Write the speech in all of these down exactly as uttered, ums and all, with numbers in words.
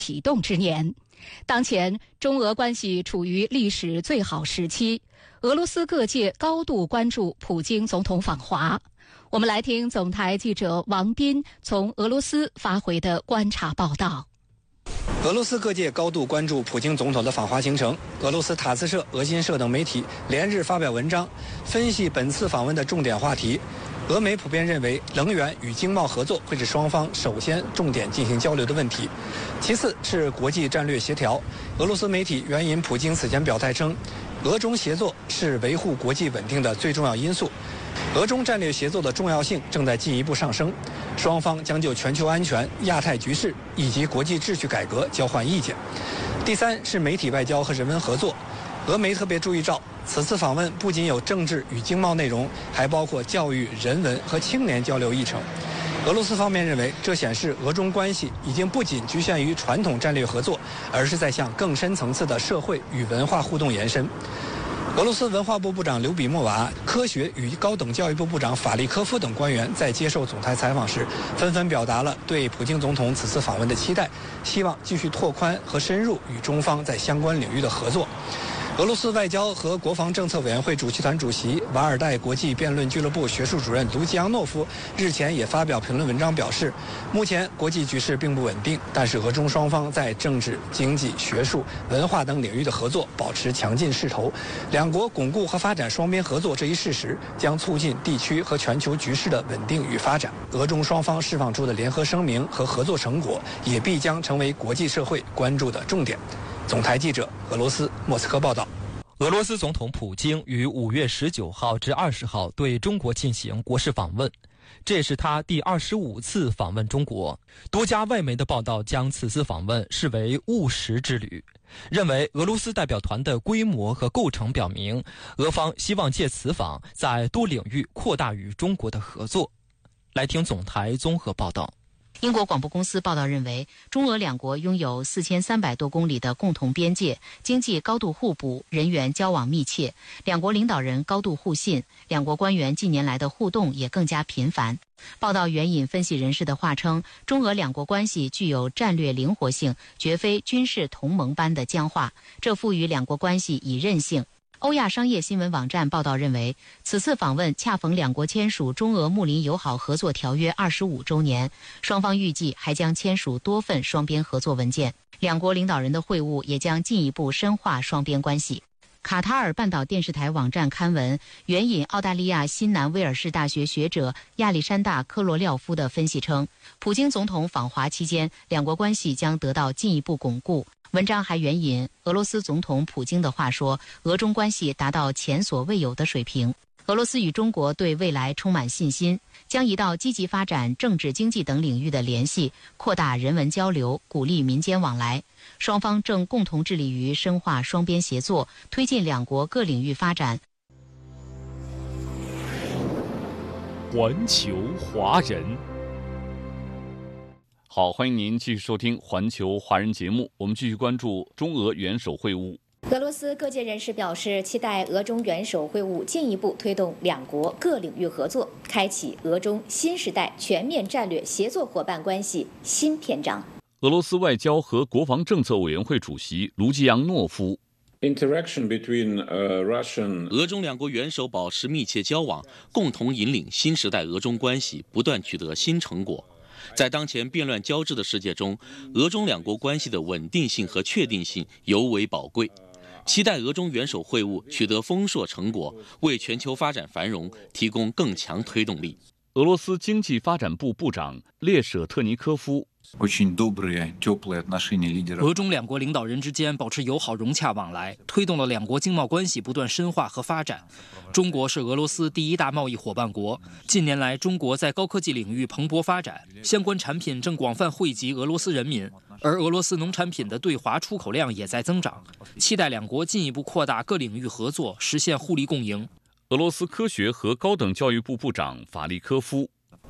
启动之年。当前，中俄关系处于历史最好时期，俄罗斯各界高度关注普京总统访华。我们来听总台记者王斌从俄罗斯发回的观察报道。 俄罗斯各界高度关注普京总统的访华行程。俄罗斯塔斯社、俄新社等媒体连日发表文章，分析本次访问的重点话题。俄媒普遍认为，能源与经贸合作会是双方首先重点进行交流的问题，其次是国际战略协调。俄罗斯媒体援引普京此前表态称，俄中协作是维护国际稳定的最重要因素。俄中战略协作的重要性正在进一步上升，双方将就全球安全、亚太局势以及国际秩序改革交换意见。第三是媒体外交和人文合作。俄媒特别注意到，此次访问不仅有政治与经贸内容，还包括教育、人文和青年交流议程。俄罗斯方面认为，这显示俄中关系已经不仅局限于传统战略合作，而是在向更深层次的社会与文化互动延伸。俄罗斯文化部部长刘比莫娃、科学与高等教育部部长法利科夫等官员在接受总台采访时，纷纷表达了对普京总统此次访问的期待，希望继续拓宽和深入与中方在相关领域的合作。俄罗斯外交和国防政策委员会主席团主席、瓦尔代国际辩论俱乐部学术主任卢吉扬诺夫日前也发表评论文章表示，目前国际局势并不稳定，但是俄中双方在政治、经济、学术、文化等领域的合作保持强劲势头。两国巩固和发展双边合作这一事实，将促进地区和全球局势的稳定与发展。俄中双方释放出的联合声明和合作成果，也必将成为国际社会关注的重点。总台记者俄罗斯莫斯科报道。 俄罗斯总统普京于五月十九号至二十号对中国进行国事访问，这是他第二十五次访问中国。多家外媒的报道将此次访问视为务实之旅，认为俄罗斯代表团的规模和构成表明，俄方希望借此访在多领域扩大与中国的合作。来听总台综合报道。 英国广播公司报道认为，中俄两国拥有四千三百多公里的共同边界，经济高度互补，人员交往密切，两国领导人高度互信，两国官员近年来的互动也更加频繁。报道援引分析人士的话称，中俄两国关系具有战略灵活性，绝非军事同盟般的僵化，这赋予两国关系以韧性。欧亚商业新闻网站报道认为，此次访问恰逢两国签署中俄睦邻友好合作条约二十五周年，双方预计还将签署多份双边合作文件。两国领导人的会晤也将进一步深化双边关系。卡塔尔半岛电视台网站刊文援引澳大利亚新南威尔士大学学者亚历山大·科罗廖夫的分析称，普京总统访华期间，两国关系将得到进一步巩固。文章还援引俄罗斯总统普京的话说，俄中关系达到前所未有的水平。俄罗斯与中国对未来充满信心，将移到积极发展政治、经济等领域的联系，扩大人文交流，鼓励民间往来。双方正共同致力于深化双边协作，推进两国各领域发展。 环球华人，好，欢迎您继续收听环球华人节目。我们继续关注中俄元首会晤。 俄罗斯各界人士表示，期待俄中元首会晤进一步推动两国各领域合作，开启俄中新时代全面战略协作伙伴关系新篇章。 俄罗斯外交和国防政策委员会主席卢吉扬诺夫。 Interaction between, uh, Russian... 俄中两国元首保持密切交往，共同引领新时代俄中关系不断取得新成果。在当前变乱交织的世界中，俄中两国关系的稳定性和确定性尤为宝贵。期待俄中元首会晤取得丰硕成果，为全球发展繁荣提供更强推动力。 俄罗斯经济发展部部长列舍特尼科夫。 俄中两国领导人之间保持友好融洽往来，推动了两国经贸关系不断深化和发展。中国是俄罗斯第一大贸易伙伴国，近年来中国在高科技领域蓬勃发展，相关产品正广泛惠及俄罗斯人民，而俄罗斯农产品的对华出口量也在增长。期待两国进一步扩大各领域合作，实现互利共赢。 俄罗斯科学和高等教育部部长法利科夫。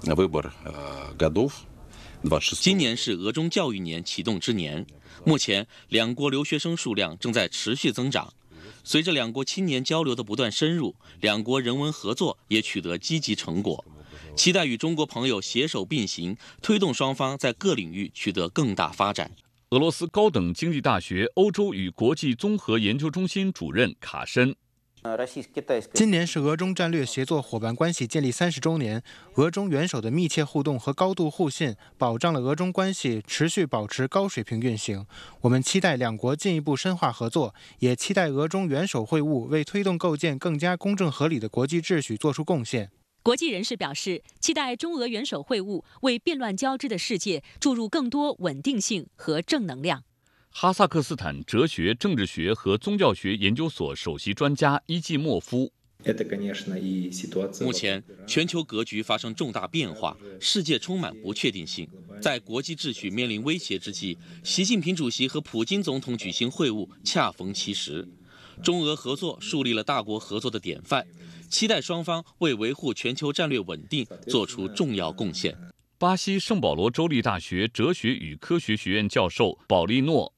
今年是俄中教育年启动之年，目前两国留学生数量正在持续增长。随着两国青年交流的不断深入，两国人文合作也取得积极成果。期待与中国朋友携手并行，推动双方在各领域取得更大发展。 俄罗斯高等经济大学欧洲与国际综合研究中心主任卡申。 今年是俄中战略协作伙伴关系建立三十周年，俄中元首的密切互动和高度互信，保障了俄中关系持续保持高水平运行。我们期待两国进一步深化合作，也期待俄中元首会晤为推动构建更加公正合理的国际秩序做出贡献。 国际人士表示，期待中俄元首会晤为变乱交织的世界注入更多稳定性和正能量。 哈萨克斯坦哲学、政治学和宗教学研究所首席专家伊季莫夫。 目前，全球格局发生重大变化，世界充满不确定性。在国际秩序面临威胁之际，习近平主席和普京总统举行会晤，恰逢其时。中俄合作树立了大国合作的典范，期待双方为维护全球战略稳定做出重要贡献。 巴西圣保罗州立大学哲学与科学学院教授保利诺。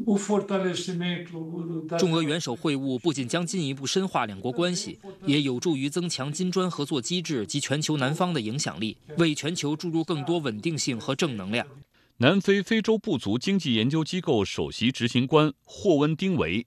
中俄元首会晤不仅将进一步深化两国关系，也有助于增强金砖合作机制及全球南方的影响力，为全球注入更多稳定性和正能量。 南非非洲部族经济研究机构首席执行官霍温丁维。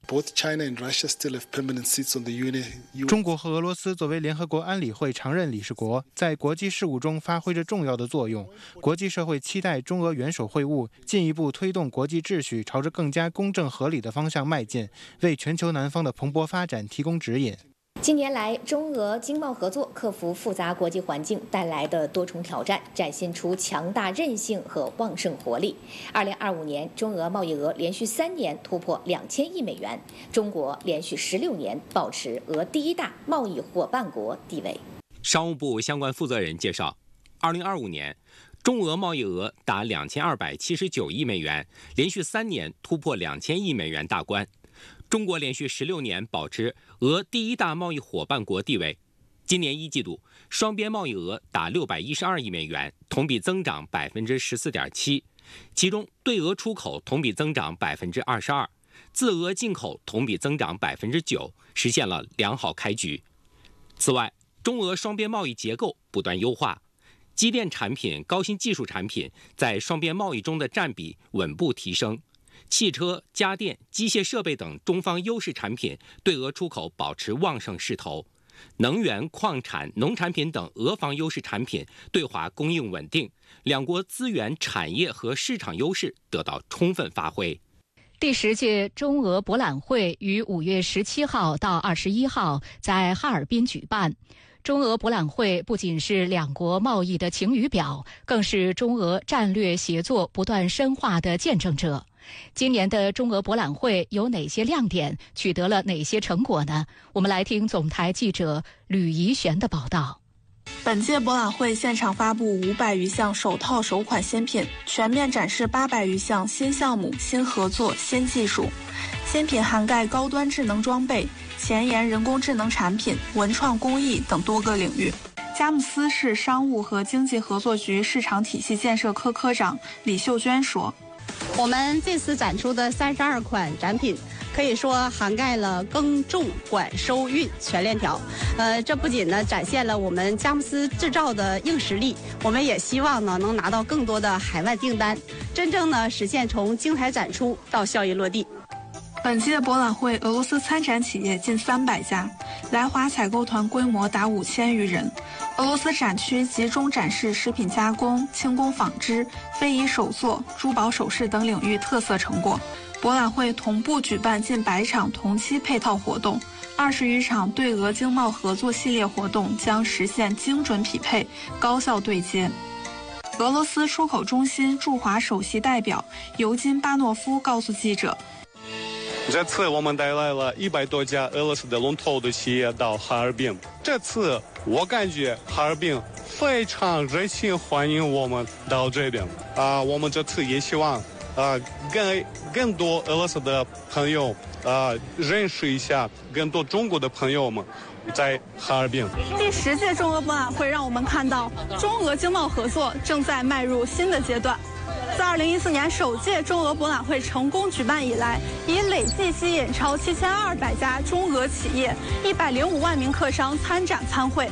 中国和俄罗斯作为联合国安理会常任理事国，在国际事务中发挥着重要的作用。国际社会期待中俄元首会晤进一步推动国际秩序朝着更加公正合理的方向迈进，为全球南方的蓬勃发展提供指引。 近年来，中俄经贸合作克服复杂国际环境带来的多重挑战，展现出强大韧性和旺盛活力。二零二五年，中俄贸易额连续三年突破两千亿美元，中国连续十六年保持俄第一大贸易伙伴国地位。 商务部相关负责人介绍，二零二五年，中俄贸易额达两千二百七十九亿美元，连续三年突破两千亿美元大关。中国连续十六年保持俄第一大贸易伙伴国地位。今年一季度，双边贸易额达六百一十二亿美元，同比增长百分之十四点七。其中，对俄出口同比增长百分之二十二，自俄进口同比增长百分之九，实现了良好开局。此外，中俄双边贸易结构不断优化，机电产品、高新技术产品在双边贸易中的占比稳步提升。汽车、家电、机械设备等中方优势产品对俄出口保持旺盛势头，能源、矿产、农产品等俄方优势产品对华供应稳定，两国资源、产业和市场优势得到充分发挥。 第十届中俄博览会于五月十七号到二十一号在哈尔滨举办。中俄博览会不仅是两国贸易的晴雨表，更是中俄战略协作不断深化的见证者。今年的中俄博览会有哪些亮点？取得了哪些成果呢？我们来听总台记者吕怡璇的报道。 本届博览会现场发布五百余项首套首款新品，全面展示八百余项新项目、新合作、新技术。新品涵盖高端智能装备、前沿人工智能产品、文创工艺等多个领域。佳木斯市商务和经济合作局市场体系建设科科长李秀娟说， 我们这次展出的三十二款展品，可以说涵盖了耕种管收运全链条。呃，这不仅呢展现了我们佳木斯制造的硬实力，我们也希望呢能拿到更多的海外订单，真正呢实现从精彩展出到效益落地。 本届博览会，俄罗斯参展企业近三百家，来华采购团规模达五千余人。俄罗斯展区集中展示食品加工、轻工纺织、非遗手作、珠宝首饰等领域特色成果。博览会同步举办近百场同期配套活动，二十余场对俄经贸合作系列活动将实现精准匹配、高效对接。俄罗斯出口中心驻华首席代表尤金巴诺夫告诉记者， 这次我们带来了一百多家俄罗斯的龙头的企业到哈尔滨。这次我感觉哈尔滨非常热情欢迎我们到这边啊、呃！我们这次也希望啊，跟更多俄罗斯的朋友啊认识一下更多中国的朋友们在哈尔滨。 第十届中俄博览会让我们看到中俄经贸合作正在迈入新的阶段。自二零一四年首届中俄博览会成功举办以来，已累计吸引超七千二百家中俄企业、一百零五万名客商参展参会。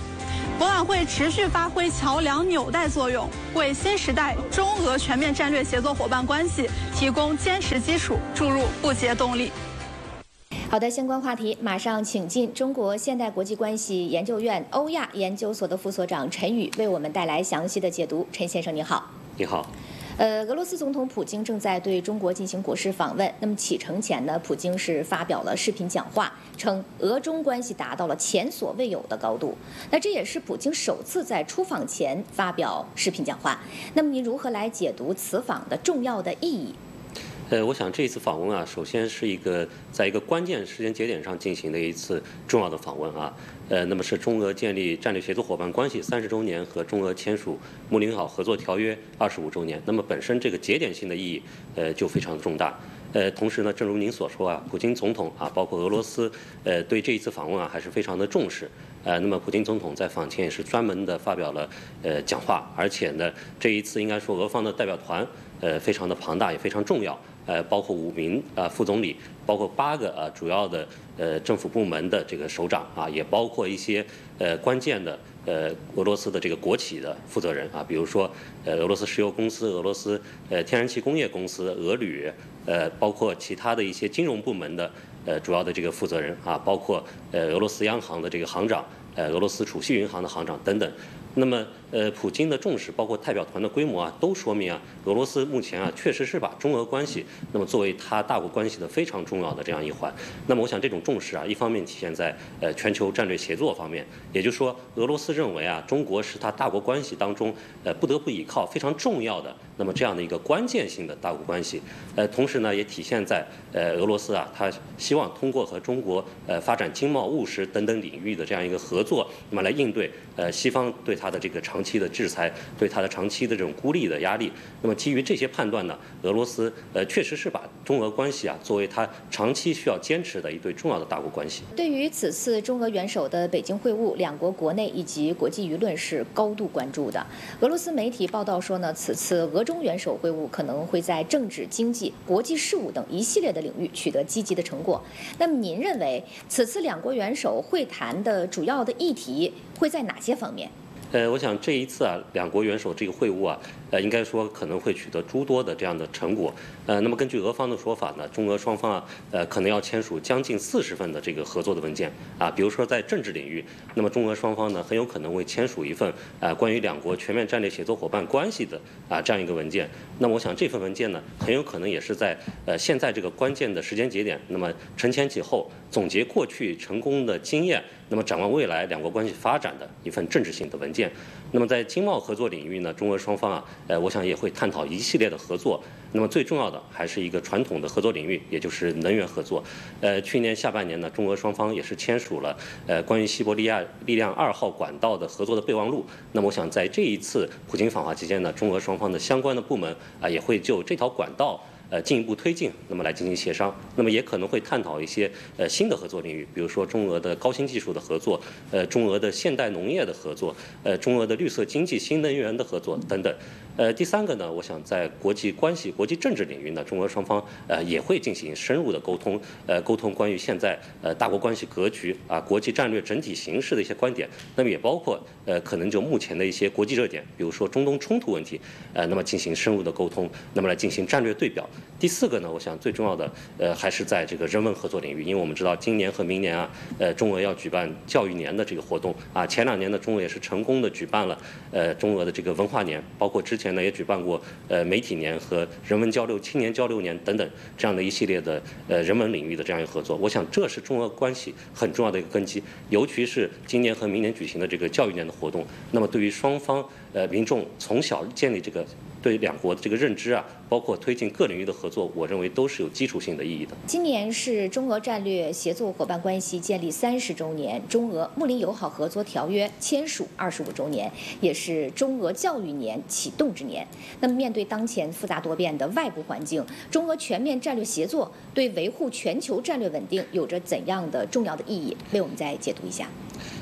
博览会持续发挥桥梁纽带作用，为新时代中俄全面战略协作伙伴关系提供坚实基础，注入不竭动力。 好的，相关话题马上请进中国现代国际关系研究院欧亚研究所的副所长陈宇为我们带来详细的解读。陈先生，你好。 你好。 呃，俄罗斯总统普京正在对中国进行国事访问。那么启程前呢，普京是发表了视频讲话，称俄中关系达到了前所未有的高度。那这也是普京首次在出访前发表视频讲话。那么您如何来解读此访的重要的意义？ 呃，我想这一次访问啊，首先是一个在一个关键时间节点上进行的一次重要的访问啊。呃，那么是中俄建立战略协作伙伴关系三十周年和中俄签署睦邻友好合作条约二十五周年。那么本身这个节点性的意义，呃，就非常的重大。呃，同时呢，正如您所说啊，普京总统啊，包括俄罗斯，呃，对这一次访问啊，还是非常的重视。呃，那么普京总统在访前也是专门的发表了呃讲话，而且呢，这一次应该说俄方的代表团呃非常的庞大，也非常重要。呃，包括五名啊、呃、副总理，包括八个啊、呃、主要的呃政府部门的这个首长啊，也包括一些呃关键的呃俄罗斯的这个国企的负责人啊，比如说呃俄罗斯石油公司、俄罗斯呃天然气工业公司、俄铝，呃包括其他的一些金融部门的呃主要的这个负责人啊，包括呃俄罗斯央行的这个行长，呃俄罗斯储蓄银行的行长等等。那么，呃，普京的重视，包括代表团的规模啊，都说明啊，俄罗斯目前啊，确实是把中俄关系，那么作为它大国关系的非常重要的这样一环。那么，我想这种重视啊，一方面体现在呃全球战略协作方面，也就是说，俄罗斯认为啊，中国是它大国关系当中呃不得不依靠非常重要的那么这样的一个关键性的大国关系。呃，同时呢，也体现在呃俄罗斯啊，它希望通过和中国呃发展经贸、务实等等领域的这样一个合作，那么来应对呃西方对它的这个长期的制裁，对它的长期的这种孤立的压力。那么基于这些判断呢，俄罗斯呃确实是把中俄关系啊作为它长期需要坚持的一对重要的大国关系。 对于此次中俄元首的北京会晤，两国国内以及国际舆论是高度关注的。俄罗斯媒体报道说呢，此次俄中元首会晤可能会在政治、经济、国际事务等一系列的领域取得积极的成果。那么您认为此次两国元首会谈的主要的议题会在哪些方面？ 呃，我想这一次啊，两国元首这个会晤啊，呃，应该说可能会取得诸多的这样的成果。呃，那么根据俄方的说法呢，中俄双方啊，呃，可能要签署将近四十份的这个合作的文件啊。比如说在政治领域，那么中俄双方呢，很有可能会签署一份啊关于两国全面战略协作伙伴关系的啊这样一个文件。那么我想这份文件呢，很有可能也是在呃现在这个关键的时间节点，那么承前启后，总结过去成功的经验，那么展望未来两国关系发展的一份政治性的文件。那么在经贸合作领域呢，中俄双方啊，呃，我想也会探讨一系列的合作。那么最重要的还是一个传统的合作领域，也就是能源合作。呃，去年下半年呢，中俄双方也是签署了呃关于西伯利亚力量二号管道的合作的备忘录。那么我想在这一次普京访华期间呢，中俄双方的相关的部门啊，也会就这条管道呃进一步推进，那么来进行协商，那么也可能会探讨一些呃新的合作领域，比如说中俄的高新技术的合作，呃中俄的现代农业的合作，呃中俄的绿色经济、新能源的合作等等。呃，第三个呢，我想在国际关系、国际政治领域呢，中俄双方呃也会进行深入的沟通，呃，沟通关于现在呃大国关系格局啊、国际战略整体形势的一些观点，那么也包括呃可能就目前的一些国际热点，比如说中东冲突问题，呃，那么进行深入的沟通，那么来进行战略对表。第四个呢，我想最重要的呃还是在这个人文合作领域，因为我们知道今年和明年啊，呃，中俄要举办教育年的这个活动啊，前两年呢，中俄也是成功的举办了呃中俄的这个文化年，包括之前。前呢也举办过呃媒体年和人文交流、青年交流年等等这样的一系列的呃人文领域的这样一个合作。我想这是中俄关系很重要的一个根基，尤其是今年和明年举行的这个教育年的活动。那么对于双方呃民众从小建立这个对两国的这个认知啊，包括推进各领域的合作，我认为都是有基础性的意义的。 今年是中俄战略协作伙伴关系建立三十周年，中俄睦邻友好合作条约签署二十五周年，也是中俄教育年启动之年。那么面对当前复杂多变的外部环境，中俄全面战略协作对维护全球战略稳定有着怎样的重要的意义？为我们再解读一下。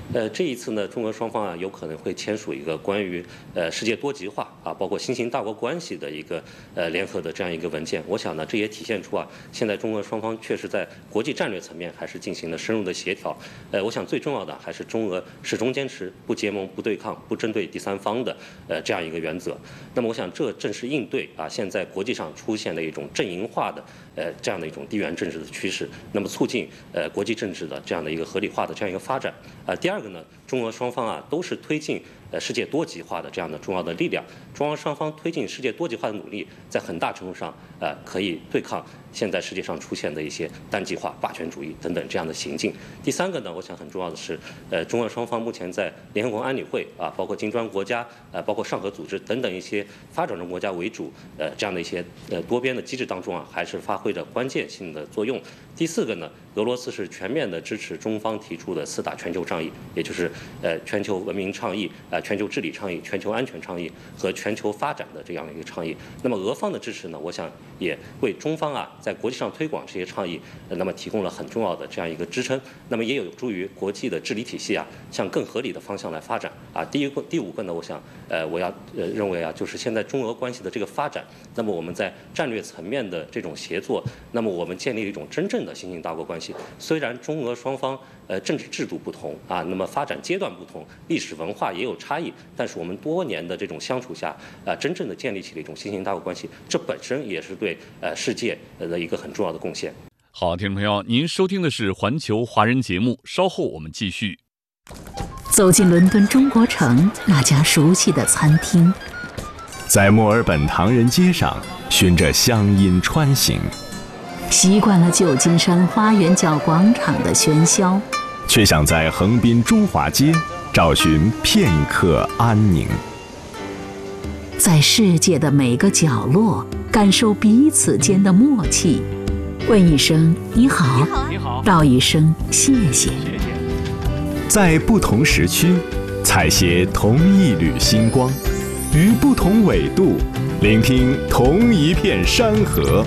呃，这一次呢，中俄双方啊有可能会签署一个关于呃世界多极化啊，包括新型大国关系的一个呃联合的这样一个文件。我想呢，这也体现出啊，现在中俄双方确实在国际战略层面还是进行了深入的协调。呃，我想最重要的还是中俄始终坚持不结盟、不对抗、不针对第三方的呃这样一个原则。那么，我想这正是应对啊现在国际上出现的一种阵营化的呃这样的一种地缘政治的趋势，那么促进呃国际政治的这样的一个合理化的这样一个发展。啊，第二个呢，中俄双方啊都是推进呃世界多极化的这样的重要的力量。中俄双方推进世界多极化的努力，在很大程度上呃可以对抗现在世界上出现的一些单极化、霸权主义等等这样的行径。第三个呢，我想很重要的是，呃，中俄双方目前在联合国安理会啊，包括金砖国家，呃，包括上合组织等等一些发展中国家为主，呃，这样的一些呃多边的机制当中啊，还是发挥着关键性的作用。第四个呢，俄罗斯是全面的支持中方提出的四大全球倡议，也就是呃全球文明倡议、啊、呃、全球治理倡议、全球安全倡议和全球发展的这样的一个倡议。那么俄方的支持呢，我想也为中方啊在国际上推广这些倡议，呃，那么提供了很重要的这样一个支撑。那么也有助于国际的治理体系啊向更合理的方向来发展啊。第一个、第五个呢，我想呃我要呃认为啊，就是现在中俄关系的这个发展，那么我们在战略层面的这种协作，那么我们建立一种真正的新型大国关系。虽然中俄双方呃政治制度不同啊，那么发展阶段不同，历史文化也有差异，但是我们多年的这种相处下啊，真正的建立起了一种新型大国关系，这本身也是对呃世界的一个很重要的贡献。 好，听众朋友，您收听的是环球华人节目，稍后我们继续。 走进伦敦中国城那家熟悉的餐厅， 在墨尔本唐人街上循着乡音穿行， 习惯了旧金山花园角广场的喧嚣， 却想在横滨中华街找寻片刻安宁。 在世界的每个角落感受彼此间的默契，问一声你好， 你好， 道一声谢谢。 在不同时区采撷同一缕星光，于不同纬度聆听同一片山河。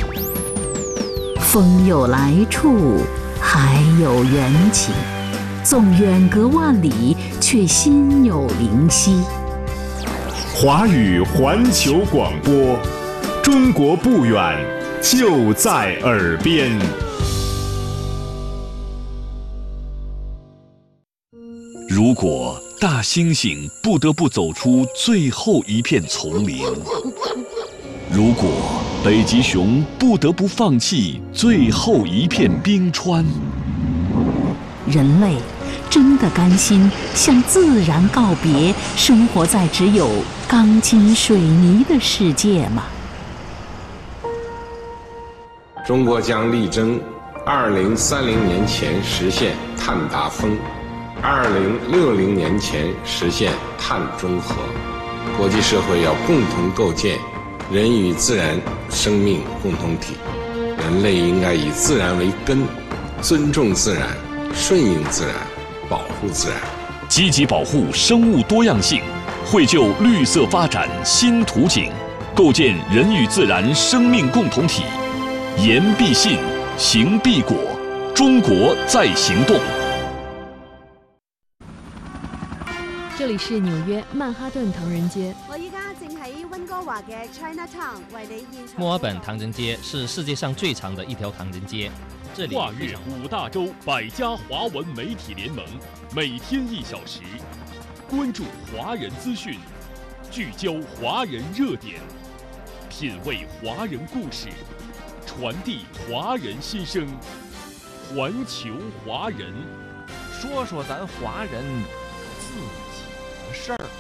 风有来处，海有缘起，纵远隔万里，却心有灵犀。 华语环球广播，中国不远，就在耳边。 如果大猩猩不得不走出最后一片丛林，如果北极熊不得不放弃最后一片冰川， 人类真的甘心向自然告别，生活在只有钢筋水泥的世界吗？ 中国将力争二零三零年前实现碳达峰，二零六零年前实现碳中和。国际社会要共同构建人与自然生命共同体，人类应该以自然为根，尊重自然，顺应自然，保护自然， 积极保护生物多样性，绘就绿色发展新图景，构建人与自然生命共同体。言必信，行必果，中国在行动。 这里是纽约曼哈顿唐人街。 我依家正喺温哥華嘅 Chinatown 為你現場。 墨爾本唐人街是世界上最長的一條唐人街。這裡跨越五大洲百家華文媒體聯盟，每天一小時，關注華人資訊，聚焦華人熱點，品味華人故事，傳遞華人心聲。環球華人， 說說咱華人自己的事兒。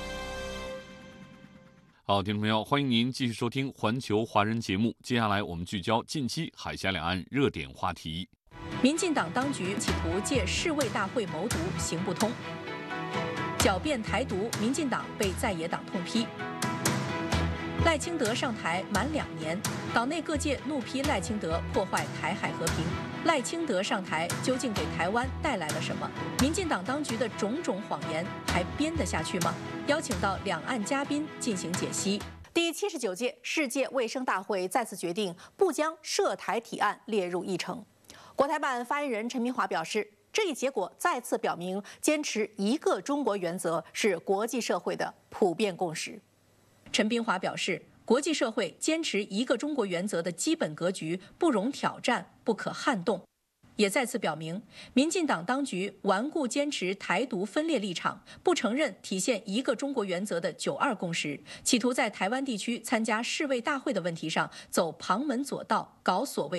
好，听众朋友，欢迎您继续收听环球华人节目。接下来我们聚焦近期海峡两岸热点话题。 民进党当局企图借世卫大会谋独行不通，狡辩台独，民进党被在野党痛批。赖清德上台满两年，岛内各界怒批赖清德破坏台海和平。赖清德上台究竟给台湾带来了什么？民进党当局的种种谎言还编得下去吗？邀请到两岸嘉宾进行解析。第七十九届世界卫生大会再次决定不将涉台提案列入议程。国台办发言人陈明华表示， 这一结果再次表明，坚持一个中国原则是国际社会的普遍共识。陈斌华表示，国际社会坚持一个中国原则的基本格局不容挑战，不可撼动。也再次表明，民进党当局顽固坚持台独分裂立场，不承认体现一个中国原则的九二共识，企图在台湾地区参加世卫大会的问题上走旁门左道，搞所谓